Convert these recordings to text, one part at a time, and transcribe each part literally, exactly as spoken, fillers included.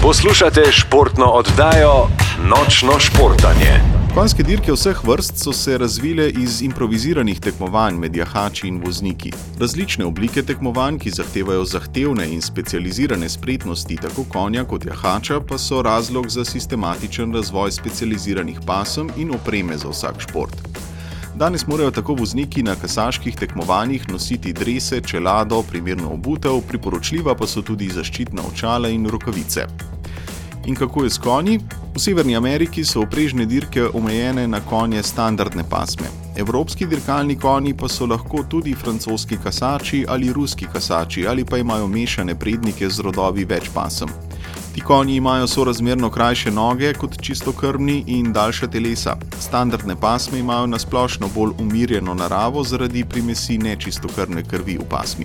Poslušate športno oddajo Nočno športanje. Konjske dirke vseh vrst so se razvile iz improviziranih tekmovanj med jahači in vozniki. Različne oblike tekmovanj, ki zahtevajo zahtevne in specializirane spretnosti tako konja kot jahača, pa so razlog za sistematičen razvoj specializiranih pasem in opreme za vsak šport. Danes morajo tako vozniki na kasaških tekmovanjih nositi drese, čelado, primerno obutev, priporočljiva pa so tudi zaščitna očala in rokavice. In kako je s konji? V Severni Ameriki so vprežne dirke omejene na konje standardne pasme. Evropski dirkalni konji pa so lahko tudi francoski kasači ali ruski kasači ali pa imajo mešane prednike z rodovi več pasem. Ti konji imajo sorazmerno krajše noge kot čistokrvni in daljša telesa. Standardne pasme imajo na splošno bolj umirjeno naravo zaradi primesi nečistokrvne krvi v pasmi.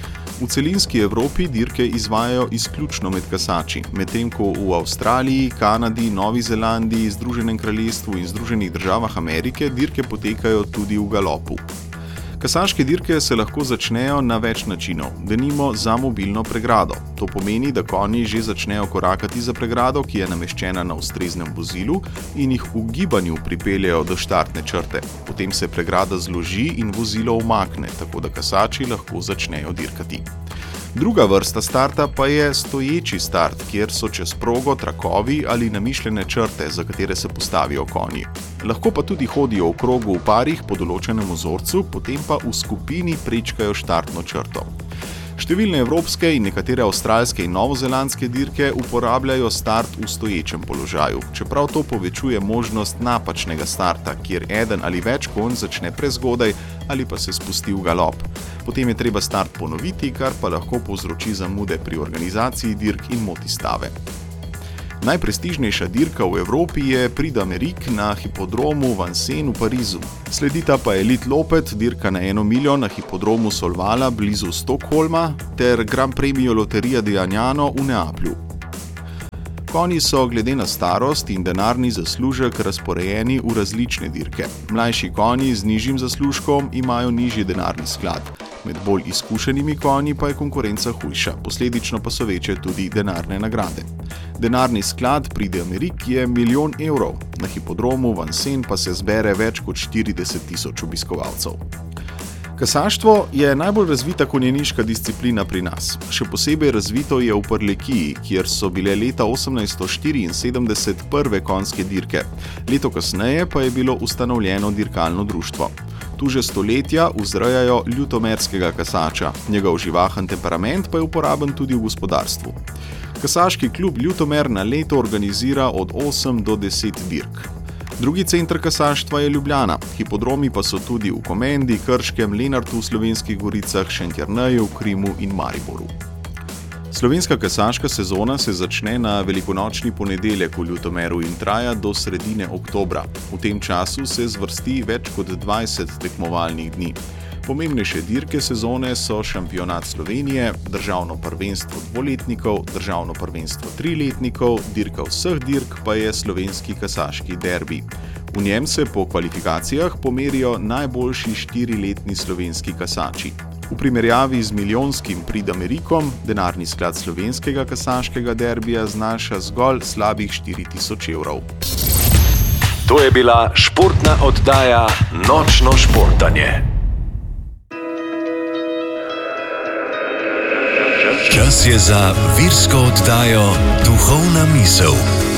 V celinski Evropi dirke izvajajo izključno med kasači, medtem ko v Avstraliji, Kanadi, Novi Zelandiji, Združenem kraljestvu in Združenih državah Amerike dirke potekajo tudi v galopu. Kasaške dirke se lahko začnejo na več načinov, denimo za mobilno pregrado. To pomeni, da konji že začnejo korakati za pregrado, ki je nameščena na ustreznem vozilu in jih v gibanju pripeljejo do štartne črte. Potem se pregrada zloži in vozilo umakne, tako da kasači lahko začnejo dirkati. Druga vrsta starta pa je stoječi start, kjer so čez progo trakovi ali namišljene črte, za katere se postavijo konji. Lahko pa tudi hodijo v krogu v parih po določenem vzorcu, potem pa v skupini prečkajo štartno črto. Številne evropske in nekatere avstralske in novozelandske dirke uporabljajo start v stoječem položaju, čeprav to povečuje možnost napačnega starta, kjer eden ali več konj začne prezgodaj ali pa se spusti v galop. Potem je treba start ponoviti, kar pa lahko povzroči zamude pri organizaciji dirk in moti stave. Najprestižnejša dirka v Evropi je Prix d'Amérique na hipodromu Vincennes v Parizu. Sledita pa Elite Lopet, dirka na eno miljo na hipodromu Solvala blizu Stockholma, ter Gran Premio Lotteria di Agnano v Neaplju. Konji so glede na starost in denarni zaslužek razporejeni v različne dirke. Mlajši konji z nižjim zaslužkom imajo nižji denarni sklad. Med bolj izkušenimi konji pa je konkurenca hujša, posledično pa so večje tudi denarne nagrade. Denarni sklad Prix d'Amérique je milijon evrov, na hipodromu Vincennes pa se zbere več kot štirideset tisoč obiskovalcev. Kasaštvo je najbolj razvita konjeniška disciplina pri nas. Še posebej razvito je v Prlekiji, kjer so bile leta osemnajststo štiriinsedemdeset prve konjske dirke. Leto kasneje pa je bilo ustanovljeno dirkalno društvo. Tu že stoletja vzrejajo ljutomerskega kasača. Njegov živahen temperament pa je uporaben tudi v gospodarstvu. Kasaški klub Ljutomer na leto organizira od osem do deset dirk. Drugi center kasaštva je Ljubljana, hipodromi pa so tudi v Komendi, Krškem, Lenartu, Slovenskih goricah, Šentjerneju, Krimu in Mariboru. Slovenska kasaška sezona se začne na velikonočni ponedeljek v Ljutomeru in traja do sredine oktobra. V tem času se zvrsti več kot dvajset tekmovalnih dni. Pomembnejše dirke sezone so šampionat Slovenije, državno prvenstvo dvoletnikov, državno prvenstvo triletnikov, dirka vseh dirk pa je slovenski kasaški derbi. V njem se po kvalifikacijah pomerijo najboljši štiriletni slovenski kasači. V primerjavi z milijonskim Prix d'Amériquom denarni sklad slovenskega kasaškega derbija znaša zgolj slabih štiri tisoč evrov. To je bila športna oddaja Nočno športanje. Čas je za virsko oddajo Duhovna misel.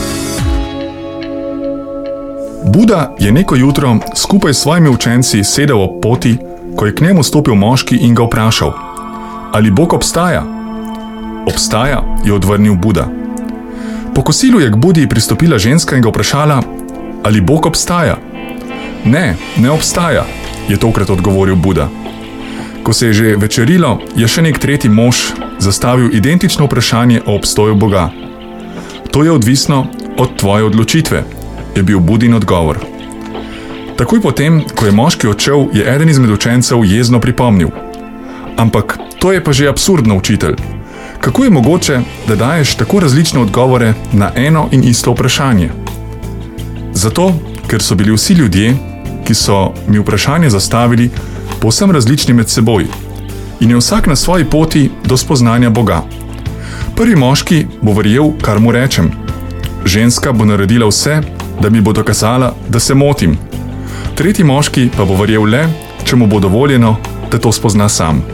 Buda je neko jutro skupaj s svojimi učenci sedel ob poti, ko je k njemu stopil moški in ga vprašal: ali Bog obstaja? Obstaja, je odvrnil Buda. Po kosilu je k Budi pristopila ženska in ga vprašala: ali Bog obstaja? Ne, ne obstaja, je tokrat odgovoril Buda. Ko se je že večerilo, je še nek tretji mož zastavil identično vprašanje o obstoju Boga. To je odvisno od tvoje odločitve, je bil Budin odgovor. Takoj potem, ko je moški odšel, je eden izmed učencev jezno pripomnil: ampak to je pa že absurdno, učitelj. Kako je mogoče, da daješ tako različne odgovore na eno in isto vprašanje? Zato, ker so bili vsi ljudje, ki so mi vprašanje zastavili, povsem različni med seboj in je vsak na svoji poti do spoznanja Boga. Prvi moški bo verjel, kar mu rečem. Ženska bo naredila vse, da mi bo dokazala, da se motim. Tretji moški pa bo verjel le, če mu bo dovoljeno, da to spozna sam.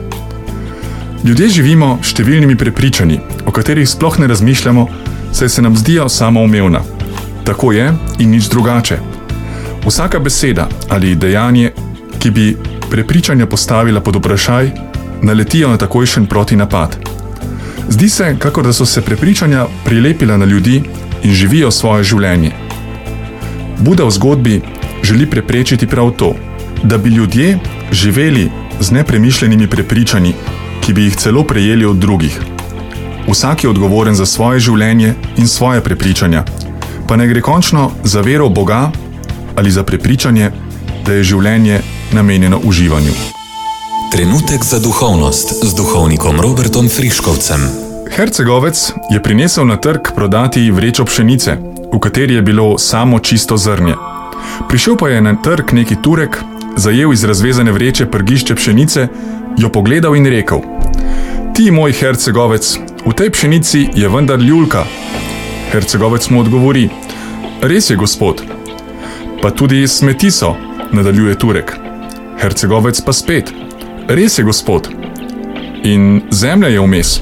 Ljudje živimo s številnimi prepričanji, o katerih sploh ne razmišljamo, saj se nam zdijo samoumevna. Tako je in nič drugače. Vsaka beseda ali dejanje, ki bi prepričanja postavila pod vprašaj, naletijo na takojšen protinapad. Zdi se, kakor da so se prepričanja prilepila na ljudi in živijo svoje življenje. Buda v zgodbi želi preprečiti prav to, da bi ljudje živeli z nepremišljenimi prepričanji, ki bi jih celo prejeli od drugih. Vsak je odgovoren za svoje življenje in svoje prepričanja, pa ne gre končno za vero v Boga ali za prepričanje, da je življenje namenjeno uživanju. Trenutek za duhovnost z duhovnikom Robertom Friškovcem. Hercegovec je prinesel na trg prodati vrečo pšenice, v kateri je bilo samo čisto zrnje. Prišel pa je na trg neki Turek, zajel iz razvezane vreče prgišče pšenice, jo pogledal in rekel: Ti, moj hercegovec, v tej pšenici je vendar ljulka. Hercegovec mu odgovori: Res je, gospod. Pa tudi smeti so, nadaljuje Turek. Hercegovec pa spet: Res je, gospod. In zemlja je vmes.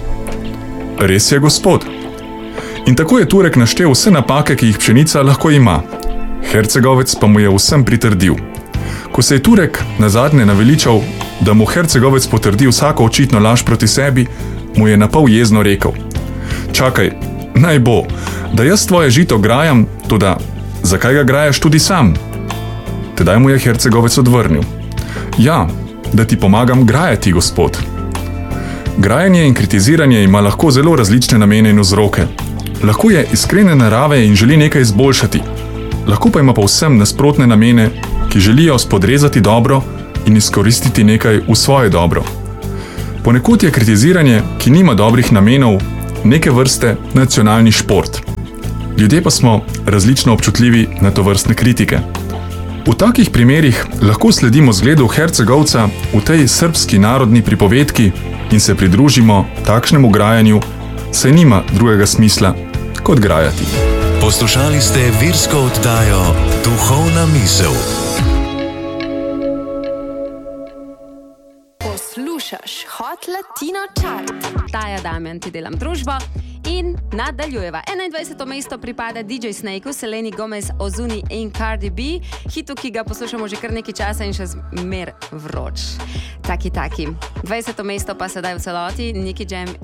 Res je, gospod. In tako je Turek naštel vse napake, ki jih pšenica lahko ima. Hercegovec pa mu je vsem pritrdil. Ko se je Turek nazadnje naveličal, da mu hercegovec potrdi vsako očitno laž proti sebi, mu je napol jezno rekel: Čakaj, naj bo, da jaz tvoje žito grajam, toda zakaj ga grajaš tudi sam? Tedaj mu je hercegovec odvrnil: Ja, da ti pomagam grajati, gospod. Grajanje in kritiziranje ima lahko zelo različne namene in vzroke. Lahko je iskrene narave in želi nekaj izboljšati. Lahko pa ima povsem nasprotne namene, ki želijo spodrezati dobro in izkoristiti nekaj v svoje dobro. Ponekod je kritiziranje, ki nima dobrih namenov, neke vrste nacionalni šport. Ljudje pa smo različno občutljivi na tovrstne kritike. V takih primerih lahko sledimo zgledu Hercegovca v tej srbski narodni pripovedki in se pridružimo takšnemu grajanju, saj nima drugega smisla kot grajati. Poslušali ste virsko oddajo Duhovna misel. Poslušaš Hot Latino Chart. Taja Damjan, ti delam družbo in nadaljujeva. enaindvajseto mesto pripada D J Snakeu, Seleni Gomez, Ozuni in Cardi B, hitu, ki ga poslušamo že kar nekaj časa in še zmer vroč. Taki, taki. dvajseto mesto pa sedaj v celoti, Nicky Jam